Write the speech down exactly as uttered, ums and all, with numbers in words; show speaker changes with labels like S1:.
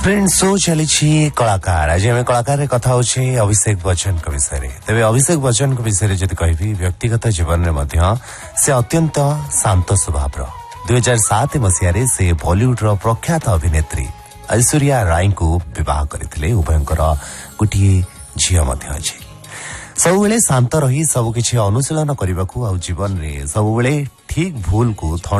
S1: Friend show चली कलाकार आज आम कलाकार कथा होचे अभिषेक बच्चन के विषय में। तेज अभिषेक बच्चन के विषय में जब कहि व्यक्तिगत जीवन में से अत्यंत शांत स्वभाव दुई हजार सात मसीह से बॉलीवुड प्रख्यात अभिनेत्री ऐश्वर्या राय को विवाह करते उभयंकर गोटे झील अच्छी सबुबले शांत रही सबकि अनुशीलन करने जीवन में सबुबले ठीक भूल को